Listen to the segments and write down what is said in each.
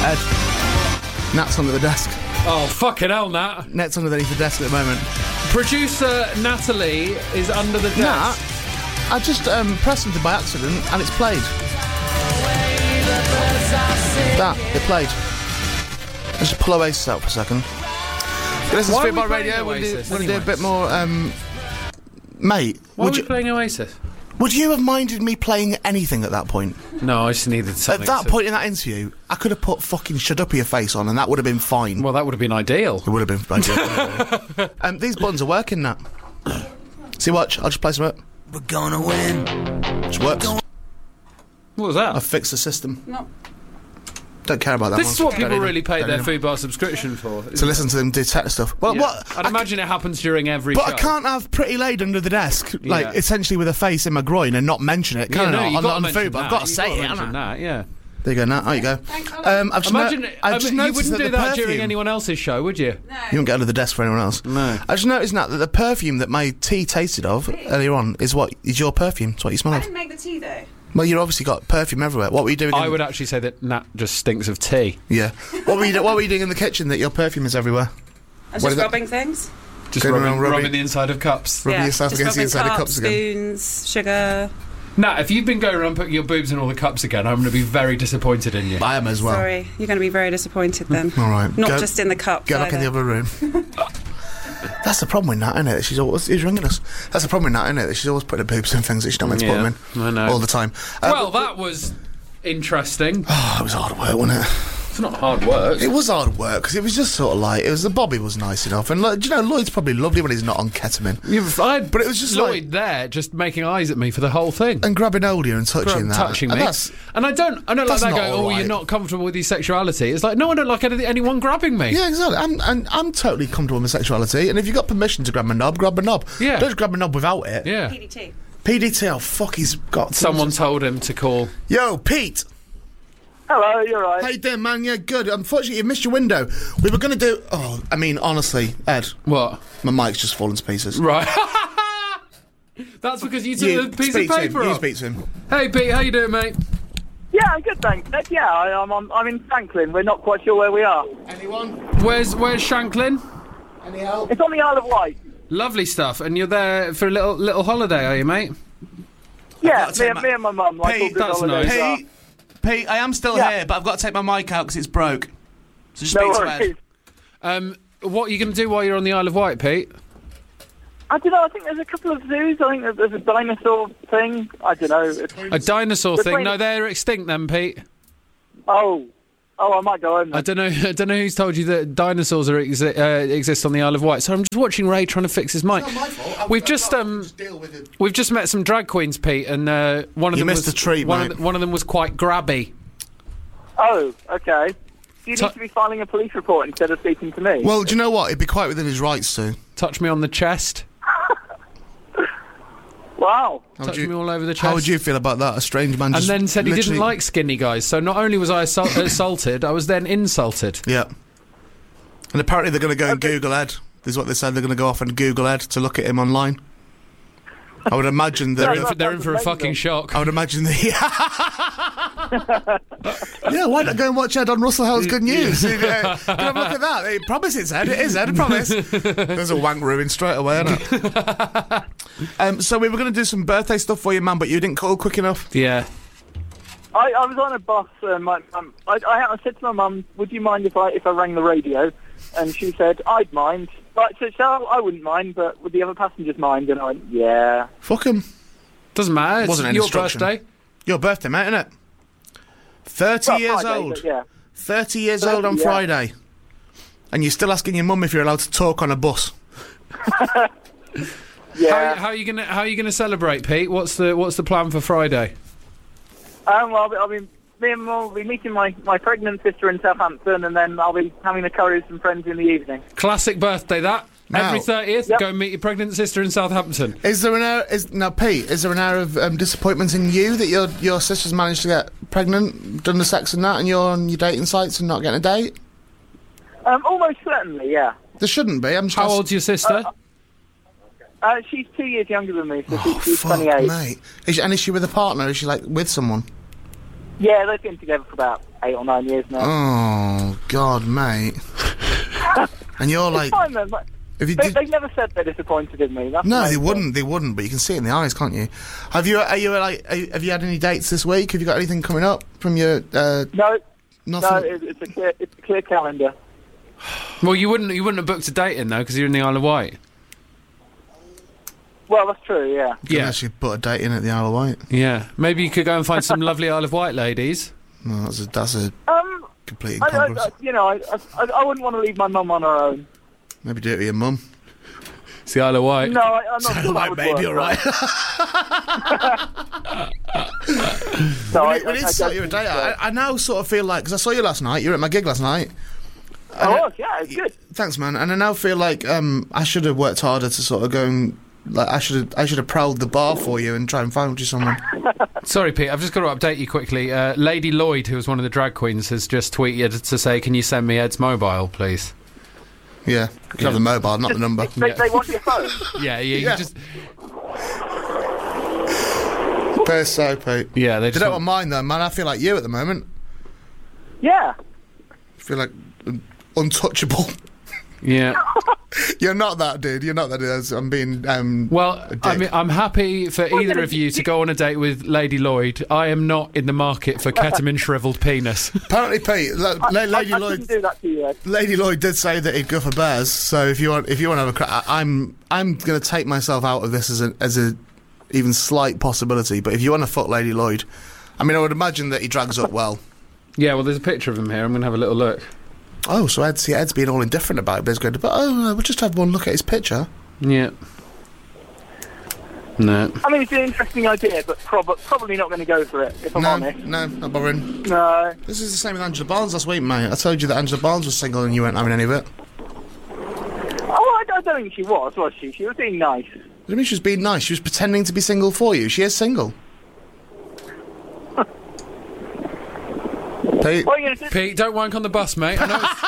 Ed. Nat's under the desk. Oh, fucking hell, Nat. Nat's underneath the desk at the moment. Producer Natalie is under the desk. Nat, I just pressed something by accident and it's played. It played. Let's just pull Oasis out for a second. Listen to Football Radio. We'll do a bit more. Mate, why are we playing Oasis? Would you have minded me playing anything at that point? No, I just needed something. At that point in that interview, I could have put fucking Shut Up Your Face on and that would have been fine. Well, that would have been ideal. It would have been ideal. These buttons are working, Nat. See, watch. I'll just play some of it. We're gonna win. It works. What was that? I've fixed the system. No. Don't care about that. This is what people really pay their food bar subscription for. To listen to them do tech stuff. Well, Yeah. what? I'd imagine it happens during every show. But I can't have Pretty Lady under the desk, like essentially with a face in my groin, and not mention it. Can I not? On the food, but I've got to say it. Mention that, yeah. There you go, Nat. There you go. Thanks, I've just you wouldn't do that during anyone else's show, would you? No. You won't get under the desk for anyone else. No. I just noticed, Nat, that the perfume that my tea tasted of earlier on is your perfume. It's what you smell I of. didn't make the tea though. Well, you've obviously got perfume everywhere. What were you doing? I would actually say that Nat just stinks of tea. Yeah. What were you doing in the kitchen that your perfume is everywhere? I was just rubbing things. Just rubbing the inside of cups. Rubbing yourself against the inside of cups again. Spoons, sugar. Nat, if you've been going around putting your boobs in all the cups again, I'm going to be very disappointed in you. I am as well. Sorry, you're going to be very disappointed then. All right. Not just in the cups. Go back in the other room. That's the problem with Nat, isn't it? She's ringing us. That's the problem with Nat, isn't it? That she's always putting her boobs in things that she's not meant to put them in. I know. All the time. Well, that was interesting. Oh, it was hard work, wasn't it? It's not hard work. It was hard work, because it was just sort of like, the Bobby was nice enough, and do you know, Lloyd's probably lovely when he's not on ketamine. But it was just Lloyd there, just making eyes at me for the whole thing. And grabbing hold of you and touching touching me. And I don't like that going, oh, you're not comfortable with your sexuality. It's like, no, I don't like anyone grabbing me. Yeah, exactly. I'm totally comfortable with my sexuality, and if you've got permission to grab my knob, grab my knob. Yeah. Don't just grab my knob without it. Yeah. PDT, oh fuck, he's got... Someone told him to call... Yo, Pete! Hello, you're right. How you doing, man? Yeah, good. Unfortunately, you missed your window. We were going to do... Oh, I mean, honestly, Ed. What? My mic's just fallen to pieces. Right. That's because you took the piece of paper off. You speak to him. Hey, Pete, how you doing, mate? Yeah, I'm good, thanks. Yeah, I'm in Franklin. We're not quite sure where we are. Anyone? Where's Shanklin? Any help? It's on the Isle of Wight. Lovely stuff. And you're there for a little holiday, are you, mate? Yeah, me and my mum. Pete, that's nice. Pete, I am still here, but I've got to take my mic out because it's broke. So just No speak worries. to Ed. What are you going to do while you're on the Isle of Wight, Pete? I don't know, I think there's a couple of zoos. I think there's a dinosaur thing. I don't know. A dinosaur thing? No, they're extinct then, Pete. Oh, I might go home then. I don't know who's told you that dinosaurs exist on the Isle of Wight. So I'm just watching Ray trying to fix his mic. It's not my fault. We've just met some drag queens, Pete, and one of them missed was a treat, mate. one of them was quite grabby. Oh, okay. Do you need to be filing a police report instead of speaking to me? Well, do you know what? He'd be quite within his rights to. Touch me on the chest. Wow. Touch me all over the chest. How would you feel about that? A strange man and just then said he didn't literally- like skinny guys. So not only was I assaulted, I was then insulted. Yeah. And apparently they're going to go and Google Ed. This is what they said. They're going to go off and Google Ed to look at him online. I would imagine they're in for a fucking shock. I would imagine yeah, why not go and watch Ed on Russell Howell's Good News? Can I have a look at that? I promise it's Ed. It is Ed, I promise. There's a wank ruin straight away, isn't it? So we were going to do some birthday stuff for you, man, but you didn't call quick enough. Yeah. I was on a bus and I said to my mum, would you mind if I rang the radio? And she said, I'd mind. But so I wouldn't mind, but would the other passengers mind? And I went, yeah. Fuck 'em. Doesn't matter. It's Wasn't an your instruction. birthday. Your birthday, mate, isn't it? 30 years Friday, old. yeah. 30 years old on Friday. And you're still asking your mum if you're allowed to talk on a bus. Yeah. How are you gonna celebrate, Pete? What's the plan for Friday? Well, me and Mum will be meeting my pregnant sister in Southampton, and then I'll be having a curry with some friends in the evening. Classic birthday, that. Now- Every 30th, Yep. go and meet your pregnant sister in Southampton. Is there an air? Now, Pete, is there an air of disappointment in you that your sister's managed to get pregnant, done the sex and that, and you're on your dating sites and not getting a date? Almost certainly, yeah. There shouldn't be. I'm just How old's your sister? She's 2 years younger than me, so Oh, she's fuck, 28. mate. Is she with a partner? Is she like with someone? Yeah, they've been together for about 8 or 9 years now. Oh, God, mate. And you're like... It's fine, then. They've never said they're disappointed in me. That's no, they wouldn't, but you can see it in the eyes, can't you? Have you had any dates this week? Have you got anything coming up from your... No. Nothing? No, it's a clear calendar. Well, you wouldn't have booked a date in, though, because you're in the Isle of Wight. Well, that's true, yeah. You can actually put a date in at the Isle of Wight. Yeah. Maybe you could go and find some lovely Isle of Wight ladies. No, that's a complete I incongruous. wouldn't want to leave my mum on her own. Maybe do it with your mum. It's the Isle of Wight. No, I'm not sure that would maybe work. you're right. We need to sort you a date out. I now sort of feel like, because I saw you last night, you were at my gig last night. I was, yeah, it's good. Thanks, man. And I now feel like I should have worked harder to sort of go and... Like, I should have prowled the bar for you and try and find you someone. Sorry, Pete, I've just got to update you quickly. Lady Lloyd, who was one of the drag queens, has just tweeted to say, can you send me Ed's mobile, please? Yeah, you can have the mobile, not the number. They want your phone. Yeah. You just... They're so, Pete. Yeah, They don't want mine, though, man. I feel like you at the moment. Yeah. I feel like untouchable. Yeah. You're not that, dude. You're not that, dude. I'm being, well, I mean, I'm happy for either of you to go on a date with Lady Lloyd. I am not in the market for ketamine shriveled penis. Apparently, Pete, Lady I Lloyd... couldn't do that to you, Ed. Lady Lloyd did say that he'd go for bears, so if you want to have a crack... I'm going to take myself out of this as a even slight possibility, but if you want to fuck Lady Lloyd... I mean, I would imagine that he drags up well. Yeah, well, there's a picture of him here. I'm going to have a little look. Oh, so Ed's being all indifferent about it, but he's going to... But, we'll just have one look at his picture. Yeah. No. I mean, it's an interesting idea, but probably not going to go for it, if I'm honest. No, not bothering. No. This is the same with Angela Barnes last week, mate. I told you that Angela Barnes was single and you weren't having any of it. Oh, I don't think she was she? She was being nice. What do you mean she was being nice? She was pretending to be single for you. She is single. Pete? Well, Pete, don't wank on the bus, mate. I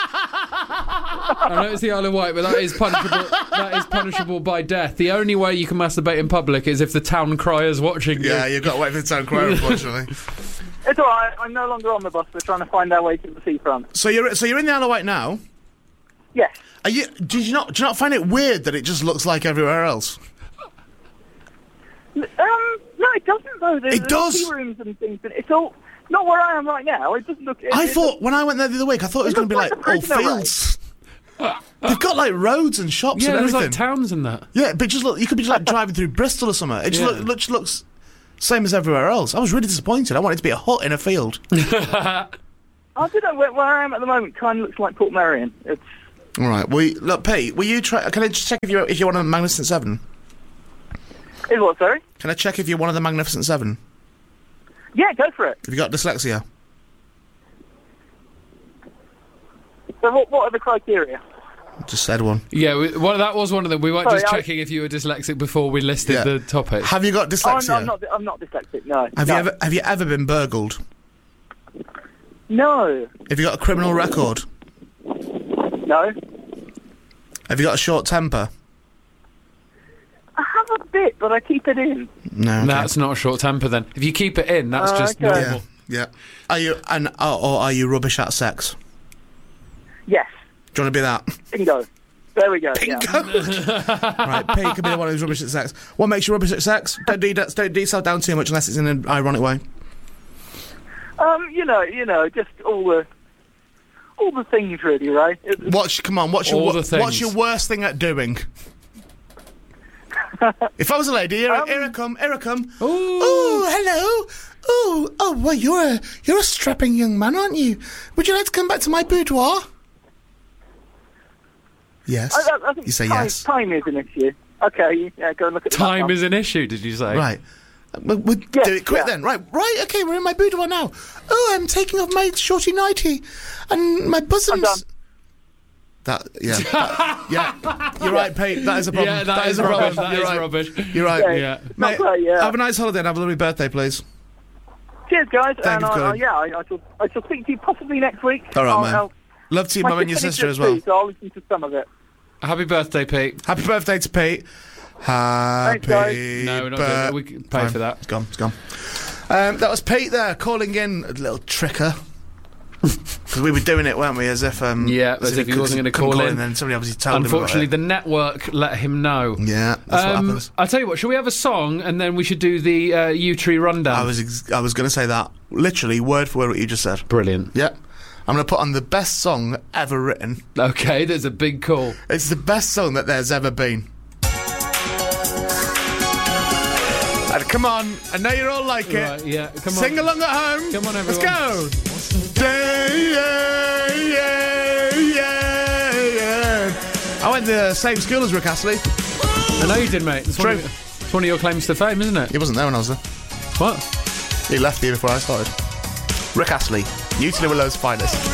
know it's the Isle of Wight, but that is punishable. That is punishable by death. The only way you can masturbate in public is if the town crier's watching you. Yeah, you've got to wait for the town crier, unfortunately. It's all right. I'm no longer on the bus. We're trying to find our way to the seafront. So you're in the Isle of Wight now? Yes. Do you not find it weird that it just looks like everywhere else? No, it doesn't though. It does. Tea rooms and things. And it's all not where I am right now. It doesn't look. I thought when I went there the other week, I thought it was going to be like all fields. They've got like roads and shops and there's everything. like towns and that. Yeah, but just look, you could be like driving through Bristol or something. It just looks same as everywhere else. I was really disappointed. I wanted it to be a hut in a field. I don't know where I am at the moment. Kind of looks like Portmeirion. It's all right. Look, Pete. Will you try? Can I just check if you're one of the Magnificent Seven? Is what? Sorry. Can I check if you're one of the Magnificent Seven? Yeah, go for it. Have you got dyslexia? So what are the criteria? Just said one. Yeah, that was one of them. We weren't just checking if you were dyslexic before we listed the topics. Have you got dyslexia? I'm not dyslexic. No. Have you ever been burgled? No. Have you got a criminal record? No. Have you got a short temper? I have a bit, but I keep it in. No, okay. That's not a short temper then. If you keep it in, that's just normal. Yeah. Are you rubbish at sex? Yes. Do you want to be that? Bingo. There we go. Bingo. Yeah. Right, Pete could be the one who's rubbish at sex. What makes you rubbish at sex? Don't do yourself down too much unless it's in an ironic way. You know, just all the things really, right? What's your worst thing at doing? If I was a lady, here I come. Ooh, hello. Oh, well, you're a strapping young man, aren't you? Would you like to come back to my boudoir? Yes. I think you say yes. Time is an issue. Okay, yeah, go and look at the time map. is an issue, did you say? Right. We'll do it quick then. Right, okay, we're in my boudoir now. Oh, I'm taking off my shorty nightie and my bosom's... Yeah. You're right, Pete. That is a problem. Yeah, that is a problem. That is rubbish. rubbish. You're right. Yeah. Mate, great, yeah. Have a nice holiday and have a lovely birthday, please. Cheers, guys. Thank you for calling. I shall speak to you possibly next week. All right, man. Love to your mum and your sister as well. So I'll listen to some of it. Happy birthday, Pete. Happy birthday to Pete. Happy guys. No, we're not doing that. We can pay for that. It's gone. That was Pete there, calling in, a little tricker. Because we were doing it, weren't we? As if as if he wasn't going to call in. And then somebody obviously told Unfortunately, him. the network let him know. Yeah, that's what happens. I'll tell you what. Shall we have a song and then we should do the U-Tree rundown? I was going to say that literally word for word what you just said. Brilliant. Yeah. I'm going to put on the best song ever written. Okay, there's a big call. It's the best song that there's ever been. And come on, I know you all like it. Right, yeah, come on. Sing along at home. Come on, everyone. Let's go. I went to the same school as Rick Astley. I know you did, mate. It's True. It's one of your claims to fame, isn't it? He wasn't there when I was there. What? He left here before I started. Rick Astley, Newton Willow's finest.